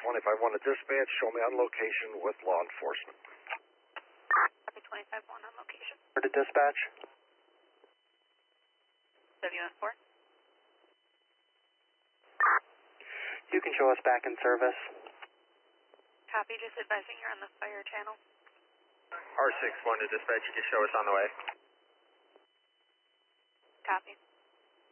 25-1 to dispatch. Show me on location with law enforcement. Copy 25-1 on location. For the dispatch. WN4. You can show us back in service. Copy, just advising you're on the fire channel. R61 to dispatch, you can show us on the way. Copy.